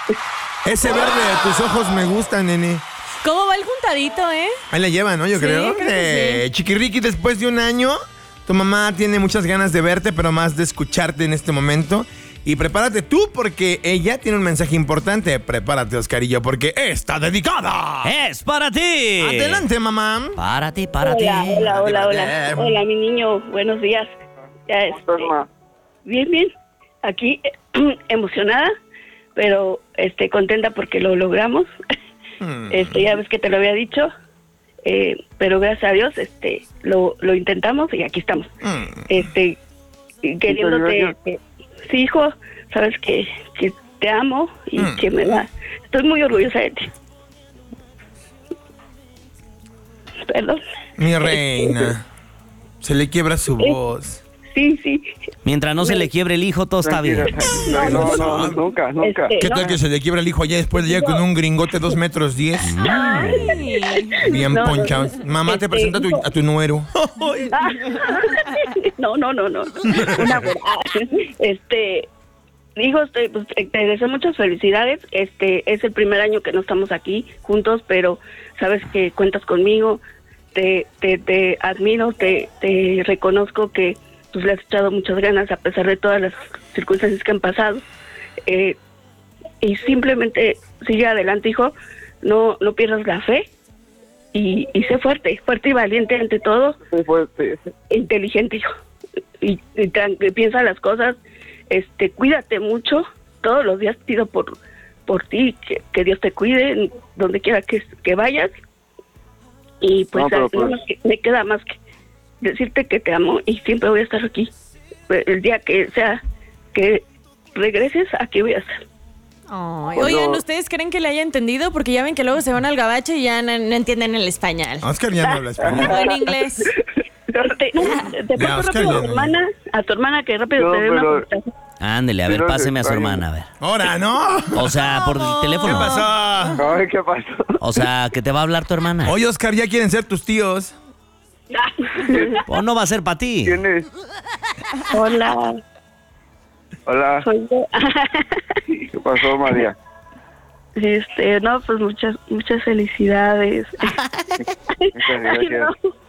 Ese verde de tus ojos me gusta, nene. ¿Cómo va el juntadito, eh? Ahí la llevan, ¿no? Yo Sí, creo. creo que sí. Chiquirriqui, después de un año, tu mamá tiene muchas ganas de verte, pero más de escucharte en este momento. Y prepárate tú, porque ella tiene un mensaje importante. Prepárate, Oscarillo, porque está dedicada. ¡Es para ti! Adelante, mamá. Para ti, para ti. Hola, mi niño, buenos días. Ya, bien, aquí emocionada, pero contenta porque lo logramos. Ya ves que te lo había dicho, pero gracias a Dios lo intentamos y aquí estamos. Queriéndote, sí, hijo, sabes que te amo y que estoy muy orgullosa de ti. Perdón. Mi reina. Se le quiebra su voz. Sí. Mientras no se le quiebre el hijo, todo está bien. No, nunca. ¿Qué tal que se le quiebra el hijo allá después de con un gringote 2 metros 10? Ay. Bien ponchado. Mamá, te presenta a tu nuero. No. Una buena. Hijo, pues, te deseo muchas felicidades. Es el primer año que no estamos aquí juntos, pero sabes que cuentas conmigo. Te admiro, te reconozco que pues le has echado muchas ganas a pesar de todas las circunstancias que han pasado. Y simplemente sigue adelante, hijo. No pierdas la fe y sé fuerte y valiente ante todo. Muy fuerte. Inteligente, hijo. Y piensa las cosas. Cuídate mucho. Todos los días pido por ti, que Dios te cuide donde quiera que vayas. Y pues, me queda más que decirte que te amo y siempre voy a estar aquí. El día que sea que regreses, aquí voy a estar. Ay, oigan, ¿ustedes creen que le haya entendido? Porque ya ven que luego se van al gabacho y ya no entienden el español. Oscar ya no habla español. O en inglés. Te paso rápido a tu hermana que rápido te dé una conversación. Ándele, a ver, páseme a su hermana, a ver. Ahora, ¿no? O sea, por el teléfono. ¿Qué pasó? Ay, ¿qué pasó? O sea, que te va a hablar tu hermana. Oye, Oscar, ya quieren ser tus tíos. O no va a ser para ti. ¿Quién es? Hola. Soy yo. ¿Qué pasó, María? No, pues muchas felicidades. Muchas gracias.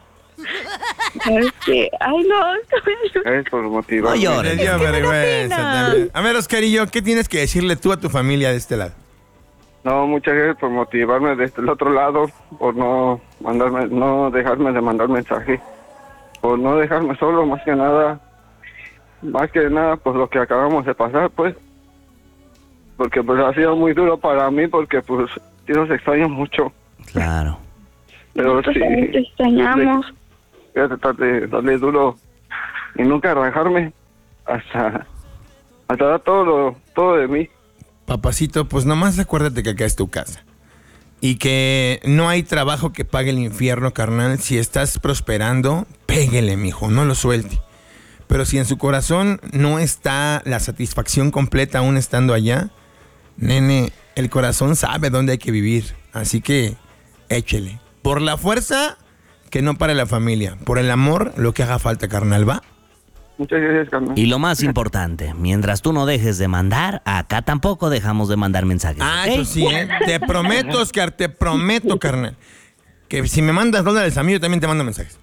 Ay, no. Gracias por motivarme. No llores. Me dio vergüenza también. A ver, Oscarillo, ¿qué tienes que decirle tú a tu familia de este lado? No, muchas gracias por motivarme desde el otro lado, por no dejarme de mandar mensaje, por no dejarme solo, más que nada, pues lo que acabamos de pasar, pues, porque pues ha sido muy duro para mí, porque pues sí los extraño mucho. Claro. Pero sí, te extrañamos. voy a tratar de darle duro y nunca rajarme hasta dar todo de mí. Papacito, pues nomás acuérdate que acá es tu casa. Y que no hay trabajo que pague el infierno, carnal. Si estás prosperando, péguele, mijo, no lo suelte. Pero si en su corazón no está la satisfacción completa aún estando allá, nene, el corazón sabe dónde hay que vivir. Así que échele. Por la fuerza, que no pare la familia. Por el amor, lo que haga falta, carnal, ¿va? Muchas gracias, carnal. Y lo más importante, mientras tú no dejes de mandar, acá tampoco dejamos de mandar mensajes. Ah, ¿ok? eso sí, ¿eh? Te prometo, Oscar, te prometo, carnal, que si me mandas $1 a mí, yo también te mando mensajes.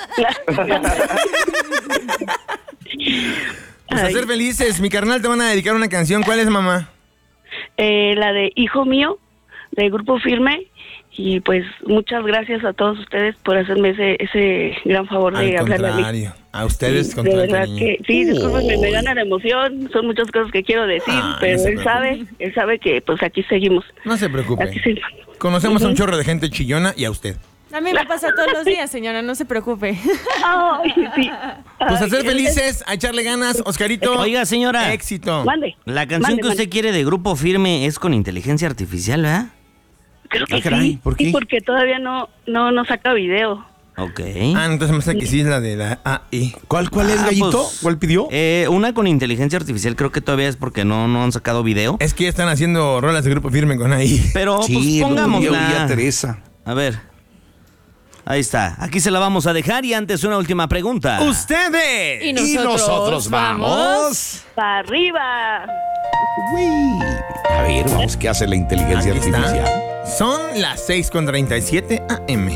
Pues a ser felices, mi carnal, te van a dedicar una canción. ¿Cuál es, mamá? La de Hijo Mío, de Grupo Firme. Y pues muchas gracias a todos ustedes por hacerme ese gran favor de hablarle a mí. A ustedes, con de todo el verdad cariño. que sí, discúlpenme, me gana la emoción, son muchas cosas que quiero decir, pero no se él sabe que pues aquí seguimos. No se preocupe. Aquí seguimos. Conocemos a un chorro de gente chillona y a usted. A mí me pasa todos los días, señora, no se preocupe. Ay, sí. Pues a ser felices, a echarle ganas, Oscarito. Oiga, señora. Éxito. Mande. La canción que usted quiere de Grupo Firme es con inteligencia artificial, ¿verdad? Creo que caray, sí. ¿por qué? Sí, porque todavía no saca video. Ok. Entonces me hace que sí es la de la AI. ¿Cuál es, Gallito? Pues, ¿Cuál pidió? Una con inteligencia artificial, creo que todavía es porque no han sacado video. Es que ya están haciendo rolas de Grupo Firme con AI. Pero Sí, pues el otro día oí a pongámosla. Teresa. A ver. Ahí está. Aquí se la vamos a dejar y antes una última pregunta. ¡Ustedes! Y nosotros vamos ¡para arriba! Uy. A ver, vamos, ¿qué hace la inteligencia Aquí está. artificial? Son las 6:37 AM.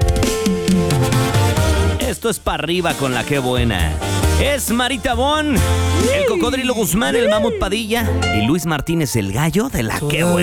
Esto es para arriba con la que buena. Es Marita Bon, el Cocodrilo Guzmán, el Mamut Padilla y Luis Martínez, el gallo de la que buena.